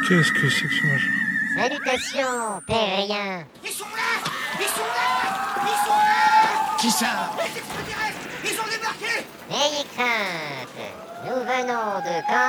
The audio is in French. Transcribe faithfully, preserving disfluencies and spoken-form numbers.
Qu'est-ce que c'est que ce machin? Salutations, terriens. Ils sont là! Ils sont là! Ils sont là! Qui ça? Les extraterrestres! Ils ont débarqué! N'ayez crainte, nous venons de camp.